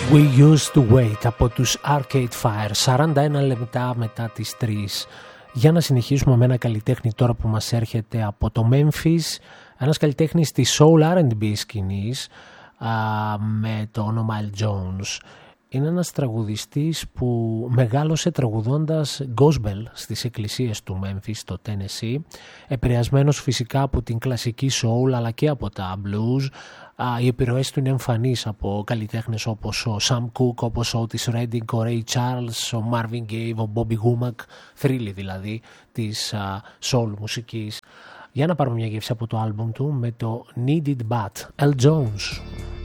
We used to wait από τους Arcade Fire, 41 λεπτά μετά τις 3. Για να συνεχίσουμε με ένα καλλιτέχνη τώρα που μας έρχεται από το Memphis, ένας καλλιτέχνης της Soul R&B σκηνής με το όνομα Al Jones. Είναι ένας τραγουδιστής που μεγάλωσε τραγουδώντας gospel στις εκκλησίες του Memphis στο Tennessee, επηρεασμένος φυσικά από την κλασική soul αλλά και από τα blues. Οι επιρροές του είναι εμφανείς από καλλιτέχνες όπως ο Sam Cooke, όπως ο Otis Redding, ο Ray Charles, ο Marvin Gaye, ο Bobby Womack, θρύλοι δηλαδή της soul μουσικής. Για να πάρουμε μια γεύση από το άλμπουμ του με το Needed But, Al Jones.